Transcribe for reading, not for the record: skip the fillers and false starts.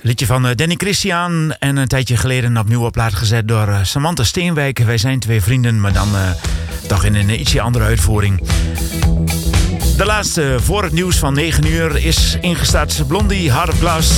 Liedje van Danny Christian en een tijdje geleden opnieuw op plaat gezet door Samantha Steenwijk. Wij zijn twee vrienden, maar dan toch in een ietsje andere uitvoering. De laatste voor het nieuws van 9 uur is ingestart Blondie, Heart of Glass.